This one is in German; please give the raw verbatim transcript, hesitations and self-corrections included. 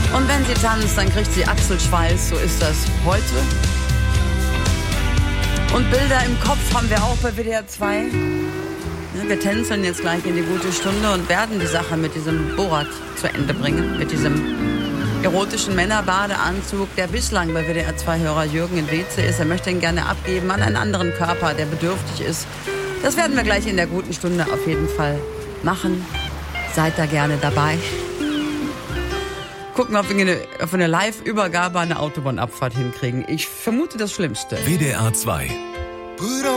Und wenn sie tanzt, dann kriegt sie Achselschweiß. So ist das heute. Und Bilder im Kopf haben wir auch bei W D R zwei. Ja, wir tänzeln jetzt gleich in die gute Stunde und werden die Sache mit diesem Borat zu Ende bringen. Mit diesem erotischen Männerbadeanzug, der bislang bei W D R zwei-Hörer Jürgen in Weze ist. Er möchte ihn gerne abgeben an einen anderen Körper, der bedürftig ist. Das werden wir gleich in der guten Stunde auf jeden Fall machen. Seid da gerne dabei. Gucken, ob wir eine, auf eine Live-Übergabe eine Autobahnabfahrt hinkriegen. Ich vermute das Schlimmste. W D R zwei